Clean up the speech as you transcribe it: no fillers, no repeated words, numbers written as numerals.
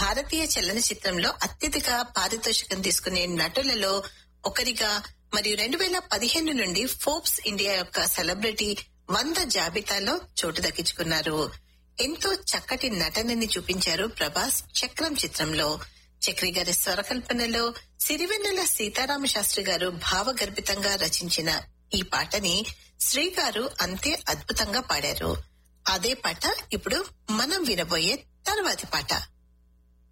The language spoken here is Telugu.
భారతీయ చలనచిత్రంలో అత్యధిక పారితోషికం తీసుకునే నటులలో ఒకరిగా మరియు 2015 నుండి ఫోర్బ్స్ ఇండియా యొక్క సెలబ్రిటీ 100 జాబితాలో చోటు దక్కించుకున్నారు. ఎంతో చక్కటి నటనని చూపించారు ప్రభాస్ చక్రం చిత్రంలో. చక్రి గారి స్వరకల్పనలో సిరివెన్నెల సీతారామ శాస్త్రి గారు భావగర్భితంగా రచించిన ఈ పాటని శ్రీ గారు అంతే అద్భుతంగా పాడారు. అదే పాట ఇప్పుడు మనం వినబోయే తర్వాతి పాట.